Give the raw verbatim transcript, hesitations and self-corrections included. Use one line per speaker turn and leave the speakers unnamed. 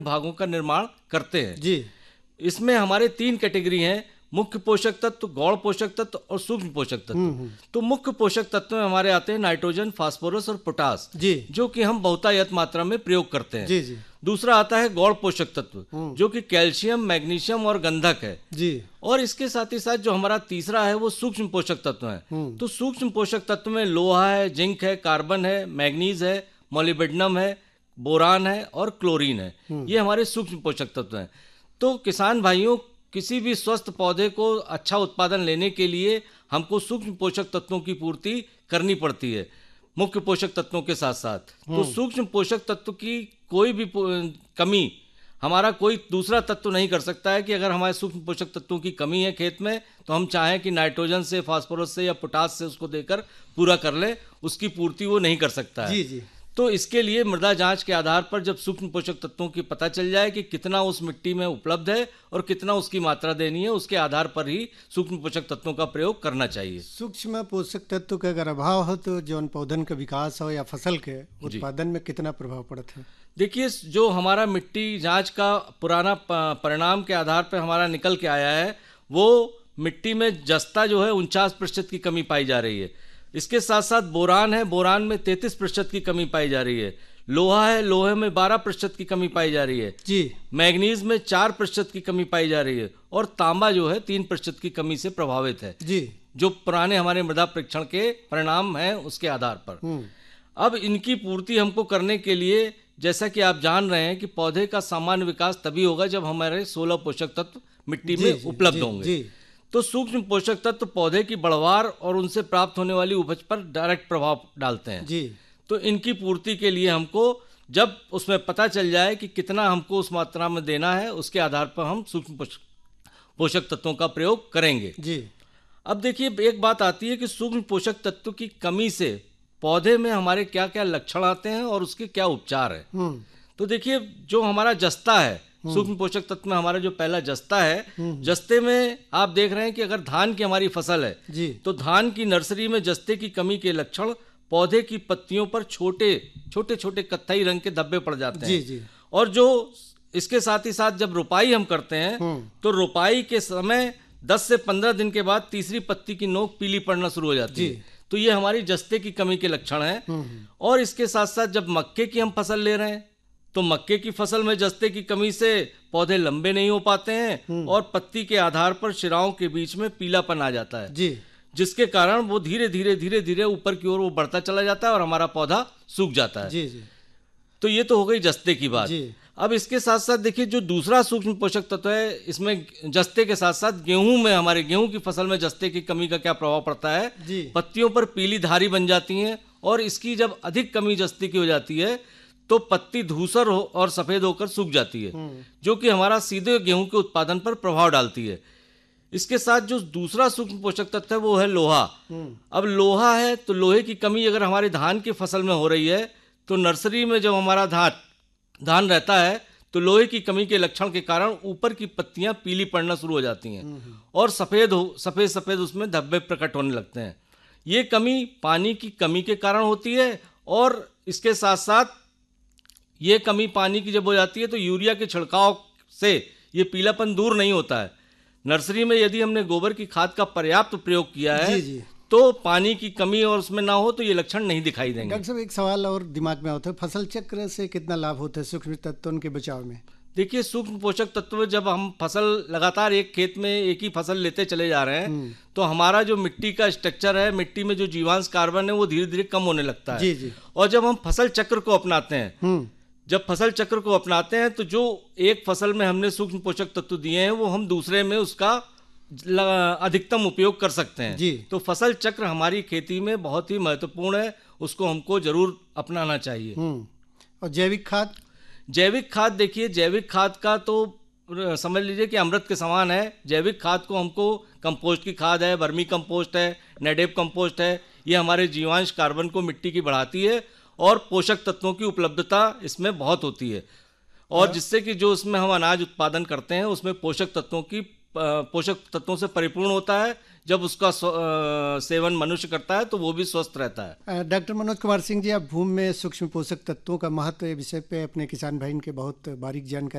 भागों का निर्माण करते हैं।
जी।
इसमें हमारे तीन कैटेगरी हैं, मुख्य पोषक तत्व, गौण पोषक तत्व और सूक्ष्म पोषक तत्व। तो मुख्य पोषक तत्व में हमारे आते हैं नाइट्रोजन, फास्फोरस और पोटास,
जी।
जो कि हम बहुतायत मात्रा में प्रयोग करते हैं।
जी जी।
दूसरा आता है गौण पोषक तत्व, जो कि कैल्शियम, मैग्नीशियम और गंधक है।
जी।
और इसके साथ ही साथ जो हमारा तीसरा है वो सूक्ष्म पोषक तत्व है। तो सूक्ष्म पोषक तत्व में लोहा है, जिंक है, कार्बन है, मैग्नीज है, मोलिब्डेनम है, बोरान है और क्लोरीन है। ये हमारे सूक्ष्म पोषक तत्व हैं। तो किसान भाइयों, किसी भी स्वस्थ पौधे को अच्छा उत्पादन लेने के लिए हमको सूक्ष्म पोषक तत्वों की पूर्ति करनी पड़ती है मुख्य पोषक तत्वों के साथ साथ। तो सूक्ष्म पोषक तत्व की कोई भी कमी हमारा कोई दूसरा तत्व नहीं कर सकता है कि अगर हमारे सूक्ष्म पोषक तत्वों की कमी है खेत में, तो हम चाहें कि नाइट्रोजन से, फास्फोरस से या पोटास से उसको देकर पूरा कर लें, उसकी पूर्ति वो नहीं कर सकता है।
जी जी।
तो इसके लिए मृदा जांच के आधार पर जब सूक्ष्म पोषक तत्वों की पता चल जाए कि कितना उस मिट्टी में उपलब्ध है और कितना उसकी मात्रा देनी है, उसके आधार पर ही सूक्ष्म पोषक तत्वों का प्रयोग करना चाहिए।
सूक्ष्म पोषक तत्व का अगर अभाव हो तो जौन पौधन का विकास हो या फसल के उत्पादन में कितना प्रभाव पड़ता है?
देखिए, जो हमारा मिट्टी जांच का पुराना परिणाम के आधार पर हमारा निकल के आया है, वो मिट्टी में जस्ता जो है उनचास प्रतिशत की कमी पाई जा रही है। इसके साथ साथ बोरान है, बोरान में तैंतीस प्रतिशत की कमी पाई जा रही है। लोहा है, लोहे में बारह प्रतिशत की कमी पाई जा रही है।
जी।
मैग्नीज में चार प्रतिशत की कमी पाई जा रही है और तांबा जो है तीन प्रतिशत की कमी से प्रभावित है।
जी।
जो पुराने हमारे मृदा परीक्षण के परिणाम हैं उसके आधार पर। अब इनकी पूर्ति हमको करने के लिए, जैसा कि आप जान रहे हैं कि पौधे का सामान्य विकास तभी होगा जब हमारे सोलह पोषक तत्व मिट्टी में उपलब्ध होंगे। तो सूक्ष्म पोषक तत्व पौधे की बढ़वार और उनसे प्राप्त होने वाली उपज पर डायरेक्ट प्रभाव डालते हैं।
जी।
तो इनकी पूर्ति के लिए हमको जब उसमें पता चल जाए कि कितना हमको उस मात्रा में देना है, उसके आधार पर हम सूक्ष्म पोषक तत्वों का प्रयोग करेंगे।
जी।
अब देखिए, एक बात आती है कि सूक्ष्म पोषक तत्व की कमी से पौधे में हमारे क्या क्या लक्षण आते हैं और उसके क्या उपचार है। तो देखिए, जो हमारा जस्ता है, सूक्ष्म पोषक तत्व में हमारा जो पहला जस्ता है, जस्ते में आप देख रहे हैं कि अगर धान की हमारी फसल है
जी,
तो धान की नर्सरी में जस्ते की कमी के लक्षण पौधे की पत्तियों पर छोटे छोटे छोटे कत्थई रंग के धब्बे पड़ जाते हैं।
जी जी।
और जो इसके साथ ही साथ जब रोपाई हम करते हैं तो रोपाई के समय दस से पंद्रह दिन के बाद तीसरी पत्ती की नोक पीली पड़ना शुरू हो जाती है। तो ये हमारी जस्ते की कमी के लक्षण है। और इसके साथ साथ जब मक्के की हम फसल ले रहे हैं तो मक्के की फसल में जस्ते की कमी से पौधे लंबे नहीं हो पाते हैं और पत्ती के आधार पर शिराओं के बीच में पीलापन आ जाता है
जी,
जिसके कारण वो धीरे धीरे धीरे धीरे ऊपर की ओर वो बढ़ता चला जाता है और हमारा पौधा सूख जाता है।
जी जी।
तो ये तो हो गई जस्ते की बात।
जी।
अब इसके साथ साथ देखिए, जो दूसरा सूक्ष्म पोषक तत्व है, इसमें जस्ते के साथ साथ गेहूं में, हमारे गेहूं की फसल में जस्ते की कमी का क्या प्रभाव पड़ता है।
जी।
पत्तियों पर पीली धारी बन जाती हैं और इसकी जब अधिक कमी जस्ते की हो जाती है तो पत्ती धूसर हो और सफेद होकर सूख जाती है, जो कि हमारा सीधे गेहूं के उत्पादन पर प्रभाव डालती है। इसके साथ जो दूसरा सूक्ष्म पोषक तत्व है वो है लोहा। अब लोहा है तो लोहे की कमी अगर हमारे धान की फसल में हो रही है तो नर्सरी में जब हमारा धान धान रहता है तो लोहे की कमी के लक्षण के कारण ऊपर की पत्तियां पीली पड़ना शुरू हो जाती हैं और सफेद हो सफेद सफेद उसमें धब्बे प्रकट होने लगते हैं। ये कमी पानी की कमी के कारण होती है और इसके साथ साथ ये कमी पानी की जब हो जाती है तो यूरिया के छिड़काव से ये पीलापन दूर नहीं होता है। नर्सरी में यदि हमने गोबर की खाद का पर्याप्त प्रयोग किया है
जी जी,
तो पानी की कमी और उसमें ना हो तो ये लक्षण नहीं दिखाई देंगे।
डॉक्टर साहब, एक सवाल और दिमाग में आता है, फसल चक्र से कितना लाभ होता है सूक्ष्म तत्वों के बचाव में?
देखिए, सूक्ष्म पोषक तत्व जब हम फसल लगातार एक खेत में एक ही फसल लेते चले जा रहे हैं तो हमारा जो मिट्टी का स्ट्रक्चर है, मिट्टी में जो जीवांश कार्बन है वो धीरे धीरे कम होने लगता है।
जी जी।
और जब हम फसल चक्र को अपनाते हैं जब फसल चक्र को अपनाते हैं तो जो एक फसल में हमने सूक्ष्म पोषक तत्व दिए हैं वो हम दूसरे में उसका अधिकतम उपयोग कर सकते हैं।
जी।
तो फसल चक्र हमारी खेती में बहुत ही महत्वपूर्ण है, उसको हमको जरूर अपनाना चाहिए।
और जैविक खाद?
जैविक खाद देखिए, जैविक खाद का तो समझ लीजिए कि अमृत के समान है। जैविक खाद को हमको कंपोस्ट की खाद है, वर्मी कंपोस्ट है, नेडेव कंपोस्ट है, ये हमारे जीवांश कार्बन को मिट्टी की बढ़ाती है और पोषक तत्वों की उपलब्धता इसमें बहुत होती है और जिससे कि जो उसमें हम अनाज उत्पादन करते हैं उसमें पोषक तत्वों की पोषक तत्वों से परिपूर्ण होता है। जब उसका सेवन मनुष्य करता है तो वो भी स्वस्थ रहता है।
डॉक्टर मनोज कुमार सिंह जी, आप भूमि में सूक्ष्म पोषक तत्वों का महत्व विषय पे अपने किसान भाई के बहुत बारीक जानकारी